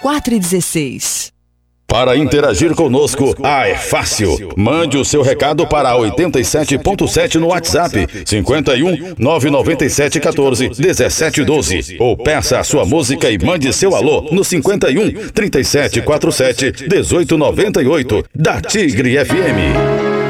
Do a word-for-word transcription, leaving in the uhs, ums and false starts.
quatro e dezesseis. Para interagir conosco, ah, é fácil. Mande o seu recado para oitenta e sete ponto sete no WhatsApp, cinquenta e um, nove nove sete, quatorze, dezessete, doze. Ou peça a sua música e mande seu alô no cinquenta e um, trinta e sete, quarenta e sete, dezoito, noventa e oito, da Tigre F M.